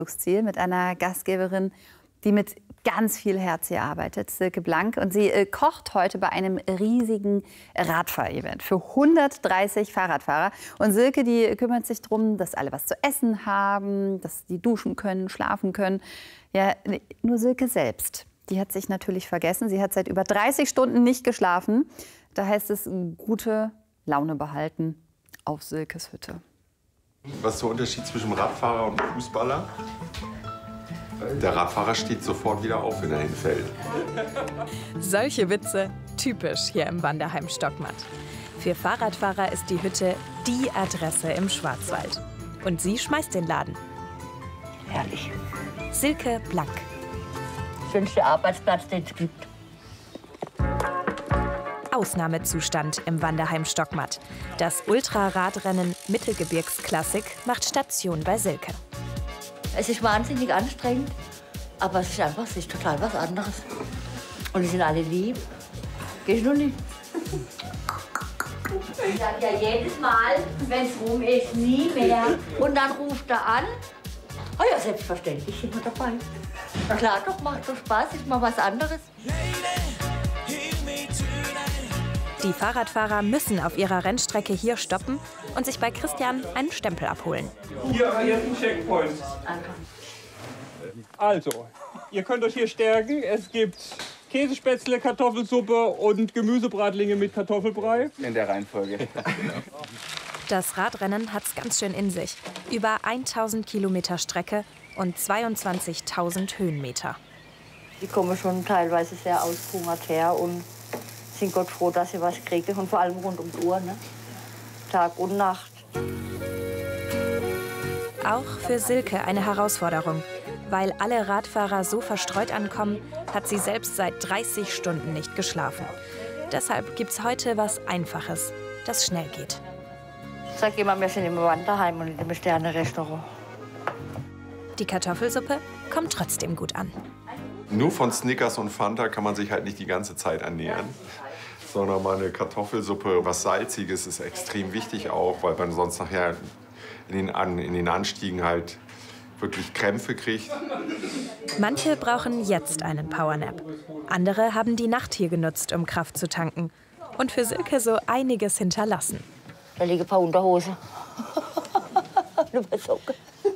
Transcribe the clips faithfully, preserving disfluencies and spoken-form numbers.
Ziel mit einer Gastgeberin, die mit ganz viel Herz hier arbeitet, Silke Blank. Und sie äh, kocht heute bei einem riesigen Radfahrevent für hundertdreißig Fahrradfahrer. Und Silke, die kümmert sich darum, dass alle was zu essen haben, dass die duschen können, schlafen können. Ja, nur Silke selbst, die hat sich natürlich vergessen. Sie hat seit über dreißig Stunden nicht geschlafen. Da heißt es, gute Laune behalten auf Silkes Hütte. Was ist der Unterschied zwischen Radfahrer und Fußballer? Der Radfahrer steht sofort wieder auf, wenn er hinfällt. Solche Witze typisch hier im Wanderheim Stockmatt. Für Fahrradfahrer ist die Hütte die Adresse im Schwarzwald. Und sie schmeißt den Laden. Herrlich. Silke Blank. Schönster Arbeitsplatz, den es gibt. Ausnahmezustand im Wanderheim Stockmatt. Das Ultraradrennen Mittelgebirgsklassik macht Station bei Silke. Es ist wahnsinnig anstrengend, aber es ist einfach, es ist total was anderes. Und die sind alle lieb. Gehst du nicht? Ich sag ja jedes Mal, wenn es rum ist, nie mehr. Und dann ruft er an. Oh ja, selbstverständlich sind wir dabei. Na klar, doch, macht doch Spaß, ist mal was anderes. Die Fahrradfahrer müssen auf ihrer Rennstrecke hier stoppen und sich bei Christian einen Stempel abholen. Hier, hier ist ein Checkpoint. Also, ihr könnt euch hier stärken. Es gibt Käsespätzle, Kartoffelsuppe und Gemüsebratlinge mit Kartoffelbrei. In der Reihenfolge. Das Radrennen hat's ganz schön in sich. Über tausend Kilometer Strecke und zweiundzwanzigtausend Höhenmeter. Die kommen schon teilweise sehr ausgehungert her und sind Gott froh, dass sie was kriegen. Und vor allem rund um die Uhr, ne? Tag und Nacht. Auch für Silke eine Herausforderung. Weil alle Radfahrer so verstreut ankommen, hat sie selbst seit dreißig Stunden nicht geschlafen. Deshalb gibt's heute was Einfaches, das schnell geht. Ich sag immer, wir sind im Wanderheim und in einem Sterne-Restaurant. Die Kartoffelsuppe kommt trotzdem gut an. Nur von Snickers und Fanta kann man sich halt nicht die ganze Zeit ernähren. Sondern mal eine Kartoffelsuppe, was Salziges, ist extrem wichtig auch, weil man sonst nachher in den, An in den Anstiegen halt wirklich Krämpfe kriegt. Manche brauchen jetzt einen Powernap. Andere haben die Nacht hier genutzt, um Kraft zu tanken. Und für Silke so einiges hinterlassen. Da liegen ein paar Unterhosen. Eine paar Socken.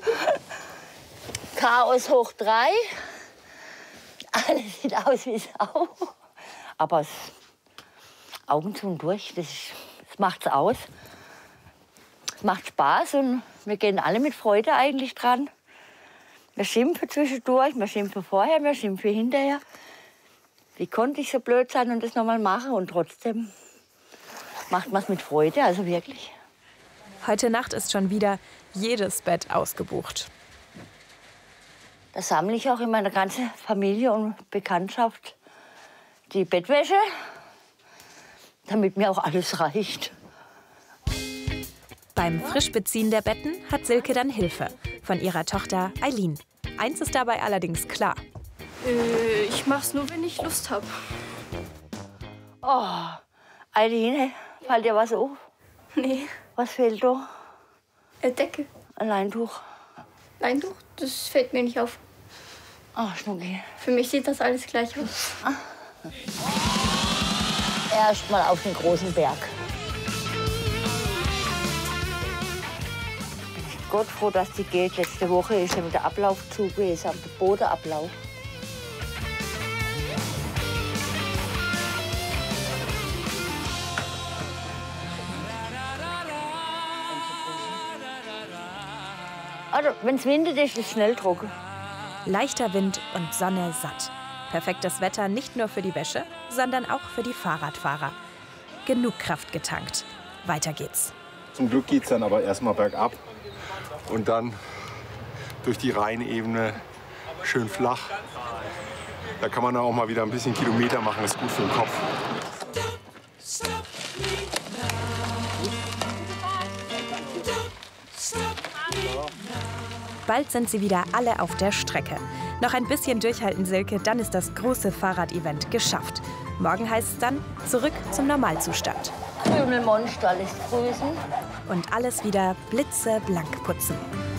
Chaos hoch drei. Alles sieht aus wie Sau. Aber es Augen zu und durch, das, das macht's aus. Es macht Spaß und wir gehen alle mit Freude eigentlich dran. Wir schimpfen zwischendurch, wir schimpfen vorher, wir schimpfen hinterher. Wie konnte ich so blöd sein und das nochmal machen? Und trotzdem macht man es mit Freude, also wirklich. Heute Nacht ist schon wieder jedes Bett ausgebucht. Da sammle ich auch in meiner ganzen Familie und Bekanntschaft die Bettwäsche, damit mir auch alles reicht. Beim Frischbeziehen der Betten hat Silke dann Hilfe von ihrer Tochter Eileen. Eins ist dabei allerdings klar. Äh, ich mach's nur, wenn ich Lust habe. Oh, Eileen, fällt dir was auf? Nee. Was fehlt da? Eine Decke. Ein Leintuch. Leintuch? Das fällt mir nicht auf. Ach, Schnucki. Für mich sieht das alles gleich aus. Ah. Erst mal auf den großen Berg. Ich bin Gott froh, dass die geht. Letzte Woche ist ja mit der Ablauf zu gewesen, am Bodenablauf. Also, wenn es windet, ist es schnell trocken. Leichter Wind und Sonne satt. Perfektes Wetter nicht nur für die Wäsche, sondern auch für die Fahrradfahrer. Genug Kraft getankt. Weiter geht's. Zum Glück geht's dann aber erstmal bergab und dann durch die Rheinebene schön flach. Da kann man dann auch mal wieder ein bisschen Kilometer machen, ist gut für den Kopf. Bald sind sie wieder alle auf der Strecke. Noch ein bisschen durchhalten, Silke, dann ist das große Fahrradevent geschafft. Morgen heißt es dann zurück zum Normalzustand. Krümelmonster lässt grüßen. Und alles wieder blitzeblank putzen.